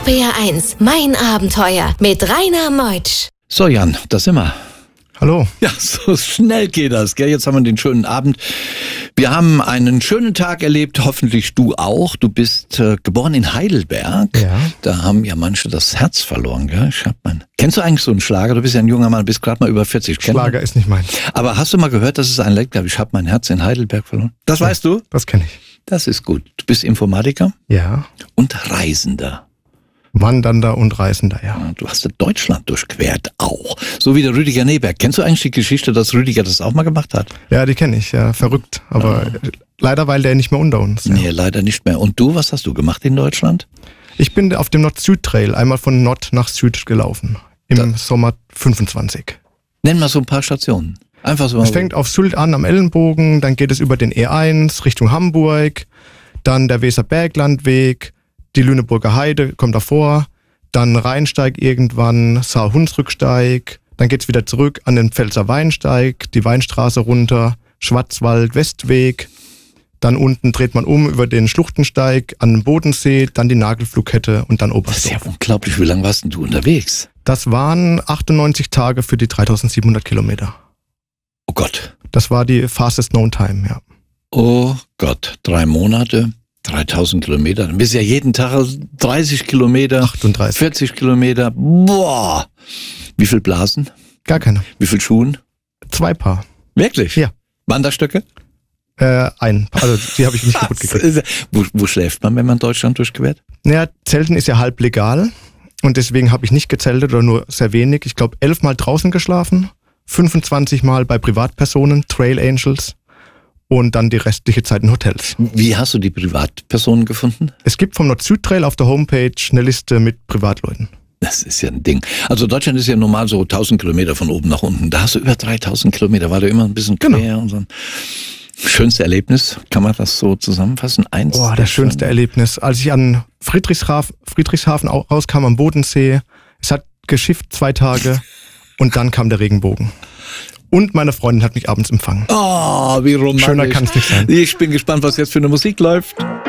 RPR1, mein Abenteuer mit Rainer Meutsch. So Jan, da sind wir. Hallo. Ja, so schnell geht das, gell? Jetzt haben wir den schönen Abend. Wir haben einen schönen Tag erlebt, hoffentlich du auch. Du bist geboren in Heidelberg. Ja. Da haben ja manche das Herz verloren, gell? Kennst du eigentlich so einen Schlager? Du bist ja ein junger Mann, bist gerade mal über 40. Schlager ist nicht meins. Aber hast du mal gehört, dass es einen Lied gab, ich habe mein Herz in Heidelberg verloren? Das weißt du? Das kenne ich. Das ist gut. Du bist Informatiker? Ja. Und Reisender. Wandernder und Reisender, ja. Du hast ja Deutschland durchquert auch. So wie der Rüdiger Neberg. Kennst du eigentlich die Geschichte, dass Rüdiger das auch mal gemacht hat? Ja, die kenne ich, ja. Verrückt. Aber leider weilt er nicht mehr unter uns. Ja. Nee, leider nicht mehr. Und du, was hast du gemacht in Deutschland? Ich bin auf dem Nord-Süd-Trail einmal von Nord nach Süd gelaufen. Im Sommer 25. Nenn mal so ein paar Stationen. Einfach so. Es fängt auf Sylt an am Ellenbogen, dann geht es über den E1 Richtung Hamburg, dann der Weserberglandweg, die Lüneburger Heide kommt davor, dann Rheinsteig irgendwann, Saar-Hunsrücksteig, dann geht's wieder zurück an den Pfälzer Weinsteig, die Weinstraße runter, Schwarzwald, Westweg, dann unten dreht man um über den Schluchtensteig an den Bodensee, dann die Nagelflughette und dann Oberstdorf. Das ist ja unglaublich, wie lange warst denn du unterwegs? Das waren 98 Tage für die 3700 Kilometer. Oh Gott. Das war die fastest known time, ja. Oh Gott, 3 Monate, 3000 Kilometer. Dann bist du ja jeden Tag 30 Kilometer, 38. 40 Kilometer. Boah. Wie viel Blasen? Gar keine. Wie viel Schuhen? 2 Paar. Wirklich? Ja. Wanderstöcke? Ein Paar. Also die habe ich nicht kaputt gekriegt. Wo schläft man, wenn man Deutschland durchquert? Naja, Zelten ist ja halb legal und deswegen habe ich nicht gezeltet oder nur sehr wenig. Ich glaube 11 Mal draußen geschlafen, 25 Mal bei Privatpersonen, Trail Angels und dann die restliche Zeit in Hotels. Wie hast du die Privatpersonen gefunden? Es gibt vom Nord-Süd-Trail auf der Homepage eine Liste mit Privatleuten. Das ist ja ein Ding. Also Deutschland ist ja normal so 1000 Kilometer von oben nach unten. Da hast du über 3000 Kilometer, war du immer ein bisschen quer und so. Schönste Erlebnis, kann man das so zusammenfassen? Das schönste Erlebnis. Als ich an Friedrichshafen rauskam am Bodensee, es hat geschifft 2 Tage und dann kam der Regenbogen. Und meine Freundin hat mich abends empfangen. Oh, wie romantisch. Schöner kann es nicht sein. Ich bin gespannt, was jetzt für eine Musik läuft.